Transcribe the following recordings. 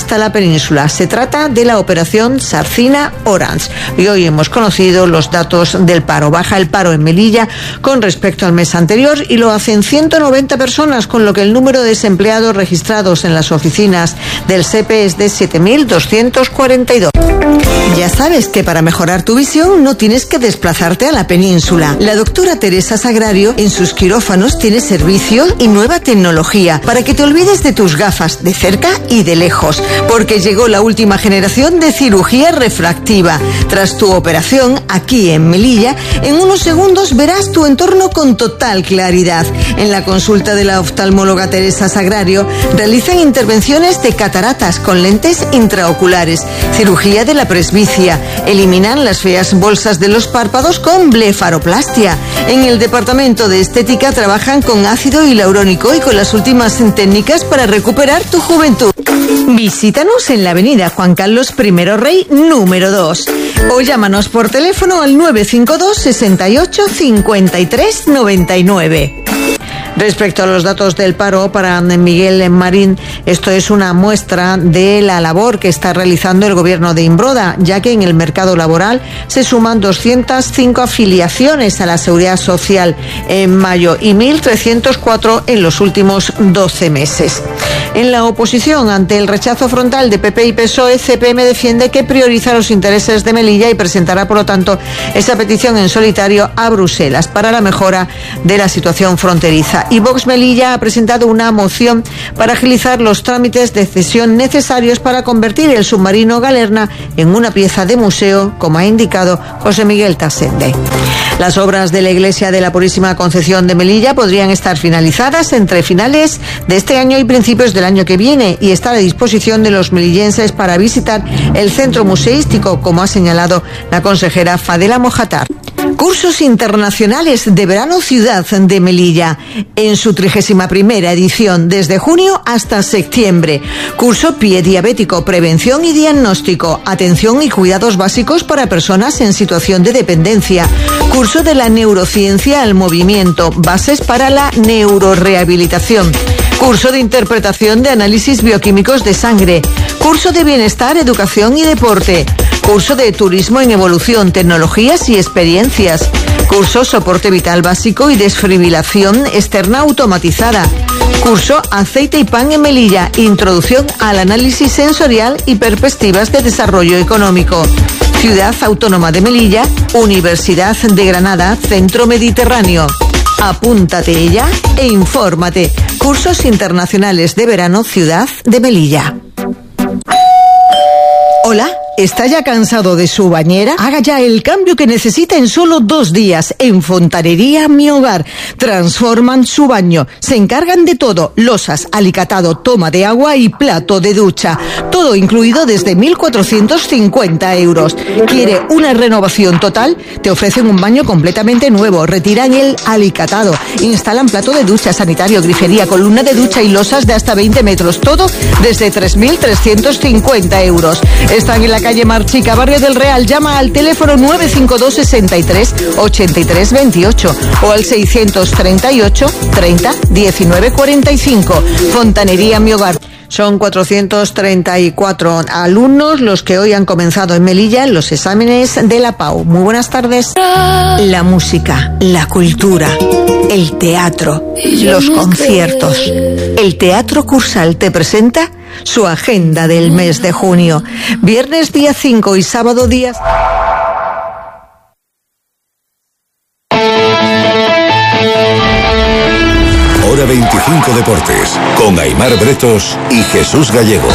hasta la península. Se trata de la operación Sarcina Orange. Y hoy hemos conocido los datos del paro. Baja el paro en Melilla con respecto al mes anterior y lo hacen 190 personas, con lo que el número de desempleados registrados en las oficinas del SEPE es de 7.242. Ya sabes que para mejorar tu visión no tienes que desplazarte a la península. La doctora Teresa Sagrario en sus quirófanos tiene servicio y nueva tecnología para que te olvides de tus gafas de cerca y de lejos, porque llegó la última generación de cirugía refractiva. Tras tu operación, aquí en Melilla, en unos segundos verás tu entorno con total claridad. En la consulta de la oftalmóloga Teresa Sagrario realizan intervenciones de cataratas con lentes intraoculares, cirugía de la presbicia, eliminan las feas bolsas de los párpados con blefaroplastia. En el departamento de estética trabajan con ácido hialurónico y con las últimas técnicas para recuperar tu juventud. Visítanos en la avenida Juan Carlos I Rey, número 2. O llámanos por teléfono al 952 68 53 99. Respecto a los datos del paro, para Miguel Marín, esto es una muestra de la labor que está realizando el gobierno de Imbroda, ya que en el mercado laboral se suman 205 afiliaciones a la Seguridad Social en mayo y 1.304 en los últimos 12 meses. En la oposición, ante el rechazo frontal de PP y PSOE, CPM defiende que prioriza los intereses de Melilla y presentará, por lo tanto, esa petición en solitario a Bruselas para la mejora de la situación fronteriza. Y Vox Melilla ha presentado una moción para agilizar los trámites de cesión necesarios para convertir el submarino Galerna en una pieza de museo, como ha indicado José Miguel Tasende. Las obras de la Iglesia de la Purísima Concepción de Melilla podrían estar finalizadas entre finales de este año y principios del año que viene y estar a disposición de los melillenses para visitar el centro museístico, como ha señalado la consejera Fadela Mojatar. Cursos internacionales de verano Ciudad de Melilla, en su 31ª edición, desde junio hasta septiembre. Curso Pie Diabético, Prevención y Diagnóstico, Atención y Cuidados Básicos para Personas en Situación de Dependencia. Curso de la Neurociencia al Movimiento, Bases para la Neurorehabilitación. Curso de Interpretación de Análisis Bioquímicos de Sangre. Curso de Bienestar, Educación y Deporte. Curso de Turismo en Evolución, Tecnologías y Experiencias. Curso Soporte Vital Básico y Desfibrilación Externa Automatizada. Curso Aceite y Pan en Melilla, Introducción al Análisis Sensorial y Perspectivas de Desarrollo Económico. Ciudad Autónoma de Melilla, Universidad de Granada, Centro Mediterráneo. Apúntate ya e infórmate. Cursos internacionales de verano Ciudad de Melilla. Hola, ¿está ya cansado de su bañera? Haga ya el cambio que necesita en solo 2 días. En Fontanería Mi Hogar. Transforman su baño. Se encargan de todo. Losas, alicatado, toma de agua y plato de ducha. Todo incluido desde 1.450 euros. ¿Quiere una renovación total? Te ofrecen un baño completamente nuevo. Retiran el alicatado. Instalan plato de ducha, sanitario, grifería, columna de ducha y losas de hasta 20 metros. Todo desde 3.350 euros. Están en la calle Marchica, Barrio del Real. Llama al teléfono 952 63 83 28 o al 638 30 19 45. Fontanería Mi Hogar. Son 434 alumnos los que hoy han comenzado en Melilla en los exámenes de la PAU. Muy buenas tardes. La música, la cultura, el teatro, los conciertos. El Teatro Cursal te presenta su agenda del mes de junio. Viernes día 5 y sábado día... Hora 25 Deportes, con Aimar Bretos y Jesús Gallego.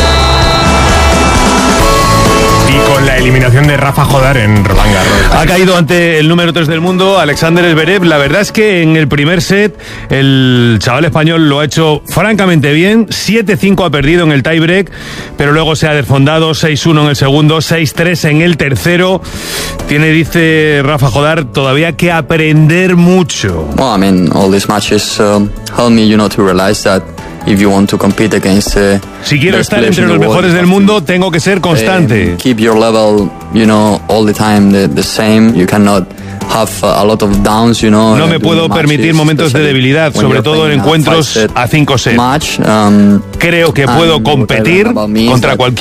Y con la eliminación de Rafa Jodar en Roland Garros. Ha caído ante el número 3 del mundo, Alexander Zverev. La verdad es que en el primer set el chaval español lo ha hecho francamente bien. 7-5 ha perdido en el tiebreak, pero luego se ha desfondado. 6-1 en el segundo, 6-3 en el tercero. Tiene, dice Rafa Jodar, todavía que aprender mucho. Well, I mean, all these matches help me, to realize that if you want to compete against si quiero estar entre los mejores del mundo, tengo que ser constante. Keep your level, all the time the same. You cannot have a lot of downs, No me puedo permitir momentos de debilidad, sobre todo en encuentros a 5 sets. Creo que puedo competir contra cualquier